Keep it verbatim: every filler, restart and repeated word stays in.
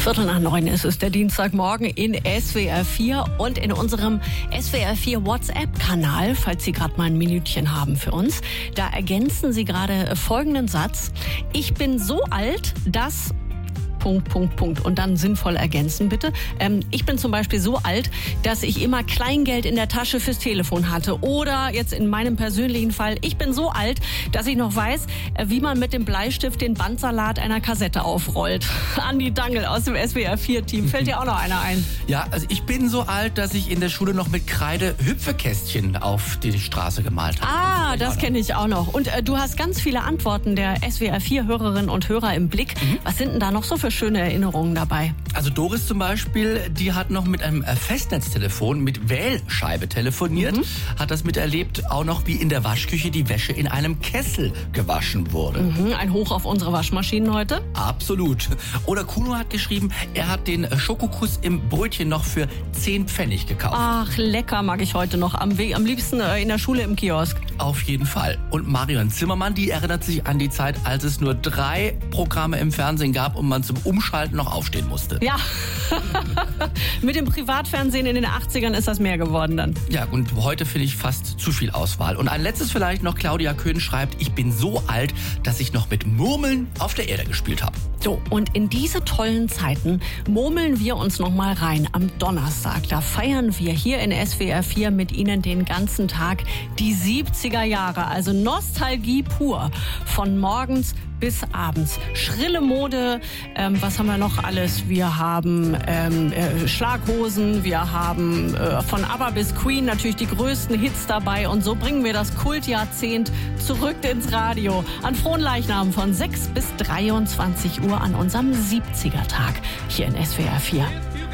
Viertel nach neun ist es, der Dienstagmorgen in S W R vier und in unserem S W R vier WhatsApp-Kanal, falls Sie gerade mal ein Minütchen haben für uns. Da ergänzen Sie gerade folgenden Satz. Ich bin so alt, dass... Punkt, Punkt, Punkt. Und dann sinnvoll ergänzen, bitte. Ähm, ich bin zum Beispiel so alt, dass ich immer Kleingeld in der Tasche fürs Telefon hatte. Oder jetzt in meinem persönlichen Fall, ich bin so alt, dass ich noch weiß, wie man mit dem Bleistift den Bandsalat einer Kassette aufrollt. Andi Dangel aus dem S W R vier Team. Fällt dir auch noch einer ein? Ja, also ich bin so alt, dass ich in der Schule noch mit Kreide Hüpfekästchen auf die Straße gemalt habe. Ah, das kenne ich auch noch. Und äh, du hast ganz viele Antworten der S W R vier Hörerinnen und Hörer im Blick. Mhm. Was sind denn da noch so für schöne Erinnerungen dabei? Also Doris zum Beispiel, die hat noch mit einem Festnetztelefon mit Wählscheibe telefoniert, mhm. hat das miterlebt, auch noch wie in der Waschküche die Wäsche in einem Kessel gewaschen wurde. Mhm, ein Hoch auf unsere Waschmaschinen heute? Absolut. Oder Kuno hat geschrieben, er hat den Schokokuss im Brötchen noch für zehn Pfennig gekauft. Ach, lecker mag ich heute noch. Am, am liebsten äh, in der Schule im Kiosk. Auf jeden Fall. Und Marion Zimmermann, die erinnert sich an die Zeit, als es nur drei Programme im Fernsehen gab und man zum Umschalten noch aufstehen musste. Ja, mit dem Privatfernsehen in den achtzigern ist das mehr geworden dann. Ja, und heute finde ich fast zu viel Auswahl. Und ein letztes vielleicht noch, Claudia Köhn schreibt, ich bin so alt, dass ich noch mit Murmeln auf der Erde gespielt habe. So, und in diese tollen Zeiten murmeln wir uns noch mal rein am Donnerstag. Da feiern wir hier in S W R vier mit Ihnen den ganzen Tag die siebziger Jahre. Also Nostalgie pur. Von morgens bis abends. Schrille Mode, ähm, was haben wir noch alles? Wir haben ähm, äh, Schlaghosen, wir haben äh, von ABBA bis Queen natürlich die größten Hits dabei. Und so bringen wir das Kultjahrzehnt zurück ins Radio. An Fronleichnam von sechs bis dreiundzwanzig Uhr an unserem siebziger Tag hier in S W R vier.